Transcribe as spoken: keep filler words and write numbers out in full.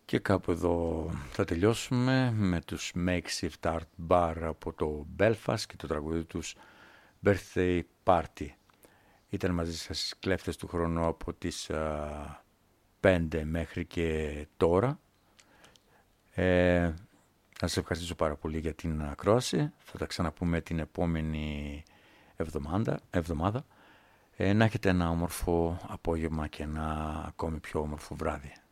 Και κάπου εδώ θα τελειώσουμε με τους Makeshift Art Bar από το Belfast και το τραγούδι τους Birthday Party. Ήταν μαζί σας στις κλέφτες του χρόνου από τις α, πέντε μέχρι και τώρα. Ε, να σας ευχαριστήσω πάρα πολύ για την ακρόαση. Θα τα ξαναπούμε την επόμενη εβδομάδα. εβδομάδα. Ε, να έχετε ένα όμορφο απόγευμα και ένα ακόμη πιο όμορφο βράδυ.